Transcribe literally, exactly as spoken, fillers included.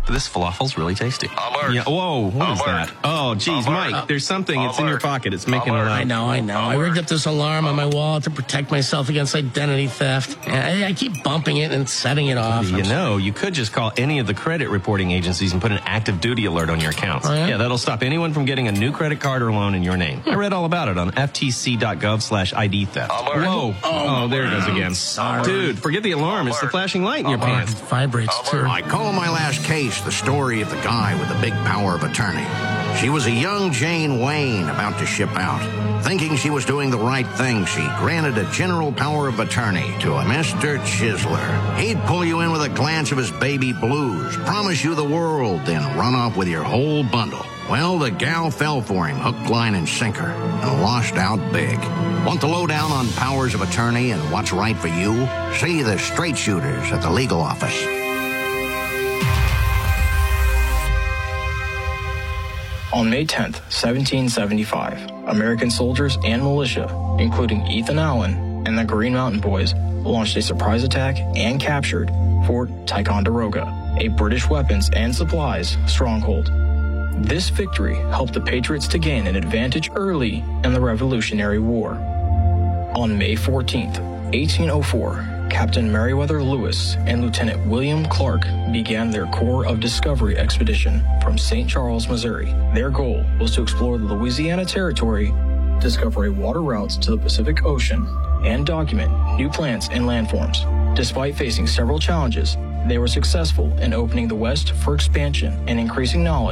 This falafel's really tasty. Alert. Yeah. Whoa, what is Alert. that? Oh, geez, Alert. Mike, there's something. It's in your Alert. pocket. It's making Alert. a I loud. know, I know. I rigged up this alarm on my wall to protect myself against identity theft. I, I keep bumping it and setting it off. You know, you could just call any of the credit reporting agencies and put an active duty alert on your accounts. Oh, yeah? Yeah, that'll stop anyone from getting a new credit card or loan in your name. I read all about it on F T C dot gov slash I D theft. Alert. Whoa. Oh, there it goes again. Sorry. Dude, forget the alarm. It's the flashing light in your Oh, it pants. vibrates, too. I call my last case the story of the guy with the big power of attorney. She was a young Jane Wayne about to ship out. Thinking she was doing the right thing, she granted a general power of attorney to a Mister Chisler. He'd pull you in with a glance of his baby blues, promise you the world, then run off with your whole bundle. Well, the gal fell for him, hook, line, and sinker, and lost out big. Want the lowdown on powers of attorney and what's right for you? See the straight shooters at the legal office. On May tenth, seventeen seventy-five, American soldiers and militia, including Ethan Allen and the Green Mountain Boys, launched a surprise attack and captured Fort Ticonderoga, a British weapons and supplies stronghold. This victory helped the Patriots to gain an advantage early in the Revolutionary War. On May fourteenth, eighteen oh four, Captain Meriwether Lewis and Lieutenant William Clark began their Corps of Discovery expedition from Saint Charles, Missouri. Their goal was to explore the Louisiana Territory, discover water routes to the Pacific Ocean, and document new plants and landforms. Despite facing several challenges, they were successful in opening the West for expansion and increasing knowledge